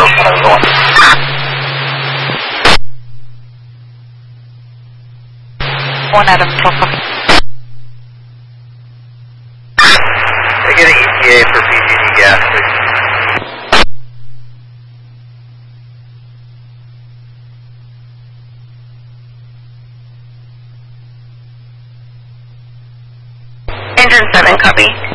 One Adam Papa. I get an ETA for PG&E gas, please. Engine 7, copy.